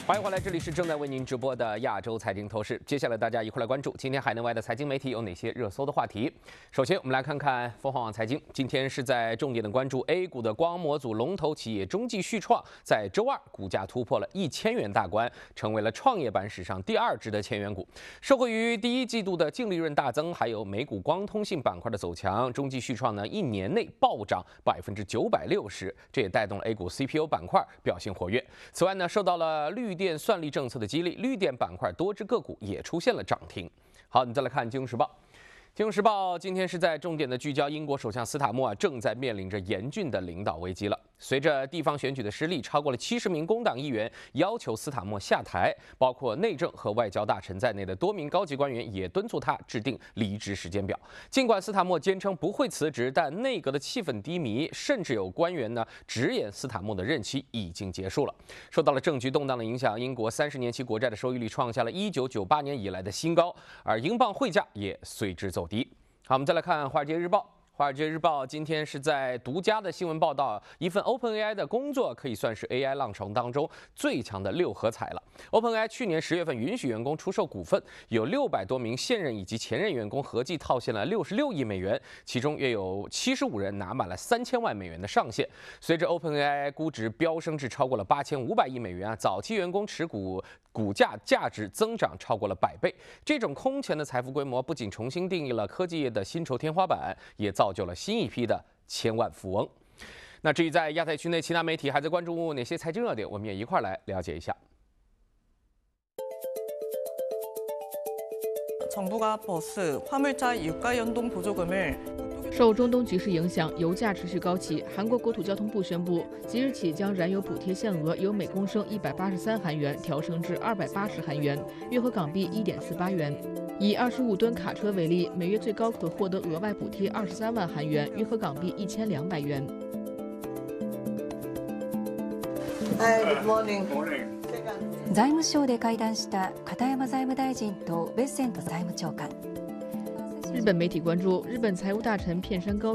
欢迎回来，这里是正在为您直播的亚洲财经透视。接下来大家一块来关注今天海内外的财经媒体有哪些热搜的话题。首先，我们来看看凤凰网财经，今天是在重点的关注 A 股的光模组龙头企业中继续创，在周二股价突破了1000元大关，成为了创业板史上第2只的千元股。受惠于第一季度的净利润大增，还有美股光通信板块的走强，中继续创呢1年内暴涨960%，这也带动了 A 股 CPU 板块表现活跃。此外呢，受到了绿电算力政策的激励，绿电板块多只个股也出现了涨停。好，你再来看《金融时报》。《金融时报》今天是在重点的聚焦英国首相斯塔默正在面临着严峻的领导危机了。随着地方选举的失利，超过了70名工党议员要求斯塔默下台，包括内政和外交大臣在内的多名高级官员也敦促他制定离职时间表。尽管斯塔默坚称不会辞职，但内阁的气氛低迷，甚至有官员呢直言斯塔默的任期已经结束了。受到了政局动荡的影响，英国30年期国债的收益率创下了1998年以来的新高，而英镑汇价也随之走低。好，我们再来看《华尔街日报》。《华尔街日报》今天是在独家的新闻报道，一份 OpenAI 的工作可以算是 AI 浪潮当中最强的6合彩了。OpenAI 去年10月份允许员工出售股份，有600多名现任以及前任员工合计套现了66亿美元，其中约有75人拿满了3000万美元的上限。随着 OpenAI 估值飙升至超过了8500亿美元早期员工持股价价值增长超过了100倍。这种空前的财富规模不仅重新定义了科技业的薪酬天花板，也造就了新一批的千万富翁。那至于在亚太区内，其他媒体还在关注哪些财经热点，我们也一块来了解一下。 정부가 버스, 화물차 유가 연동 보조금을 受中东局势影响，油价持续高企。韩国国土交通部宣布，即日起将燃油补贴限额由每公升183韩元调升至280韩元，约合港币1.48元。以25吨卡车为例，每月最高可获得额外補貼23万韓元，約合港幣1200元。 Good morning. 財務省で会談した片山財務大臣とベッセント財務長官。 日本媒体关注，日本财务大臣片山高